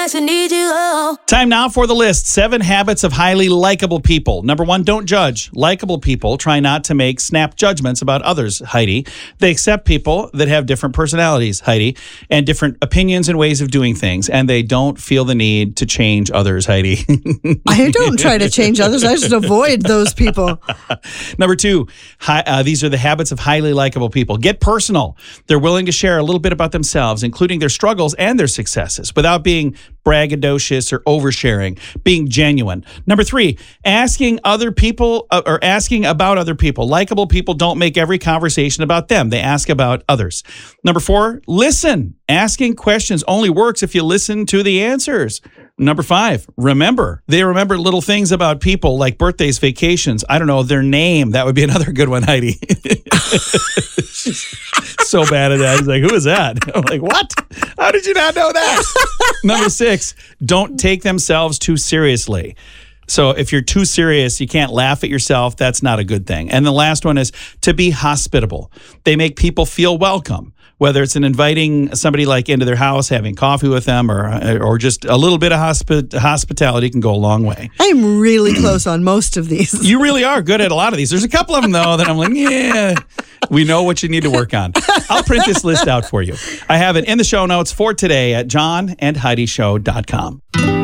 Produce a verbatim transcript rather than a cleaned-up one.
Time now for the list. Seven habits of highly likable people. Number one, don't judge. Likable people try not to make snap judgments about others, Heidi. They accept people that have different personalities, Heidi, and different opinions and ways of doing things, and they don't feel the need to change others, Heidi. I don't try to change others. I just avoid those people. Number two, hi, uh, these are the habits of highly likable people. Get personal. They're willing to share a little bit about themselves, including their struggles and their successes, without being braggadocious or oversharing, being genuine. Number three, asking other people uh, or asking about other people. Likable people don't make every conversation about them. They ask about others. Number four, listen. Asking questions only works if you listen to the answers. Number five, remember. They remember little things about people like birthdays, vacations, I don't know, their name. That would be another good one, Heidi. So bad at that. He's like, who is that? I'm like, what? How did you not know that? Number six, don't take themselves too seriously. So if you're too serious, you can't laugh at yourself. That's not a good thing. And the last one is to be hospitable. They make people feel welcome, whether it's in inviting somebody like into their house, having coffee with them, or or just a little bit of hospi- hospitality can go a long way. I'm really close on most of these. You really are good at a lot of these. There's a couple of them, though, that I'm like, yeah, we know what you need to work on. I'll print this list out for you. I have it in the show notes for today at john and heidi show dot com.